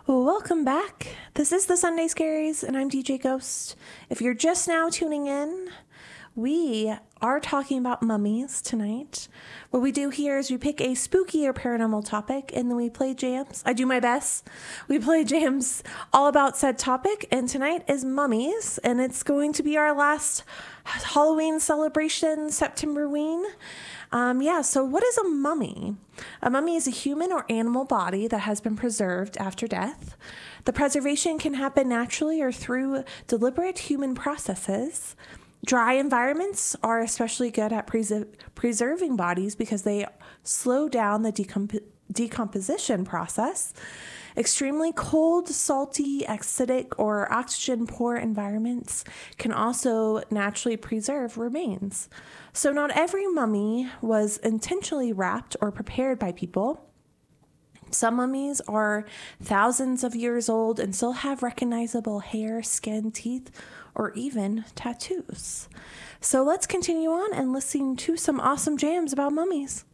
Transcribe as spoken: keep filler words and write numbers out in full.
Welcome back. This is the Sunday Scaries, and I'm D J Ghost. If you're just now tuning in, we are talking about mummies tonight. What we do here is we pick a spooky or paranormal topic, and then we play jams. I do my best. We play jams all about said topic, and tonight is mummies, and it's going to be our last Halloween celebration, Septemberween. Um, yeah, so what is a mummy? A mummy is a human or animal body that has been preserved after death. The preservation can happen naturally or through deliberate human processes. Dry environments are especially good at pres- preserving bodies because they slow down the decomp- decomposition process. Extremely cold, salty, acidic, or oxygen-poor environments can also naturally preserve remains. So not every mummy was intentionally wrapped or prepared by people. Some mummies are thousands of years old and still have recognizable hair, skin, teeth, or even tattoos. So let's continue on and listen to some awesome jams about mummies.